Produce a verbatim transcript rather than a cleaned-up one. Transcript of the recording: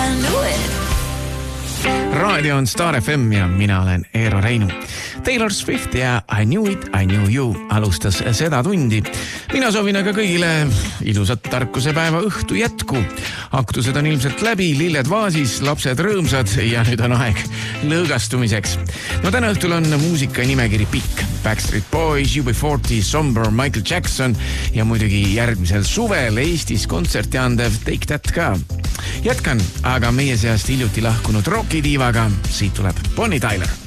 I knew it. Raadio on Star F M ja mina olen Eero Reinu. Taylor Swift ja I Knew It, I Knew You alustas seda tundi. Mina soovin aga kõigile ilusat tarkusepäeva õhtu jätku. Aktused on ilmselt läbi, lilled vaasis, lapsed rõõmsad ja nüüd on aeg lõõgastumiseks. No täna õhtul on muusika nimekiri pikk. Backstreet Boys, U B forty, Somber, Michael Jackson ja muidugi järgmisel suvel Eestis kontserti andev Take That ka. Jätkan aga meie seast hiljuti lahkunud rockidiivaga. Siit tuleb Bonnie Tyler.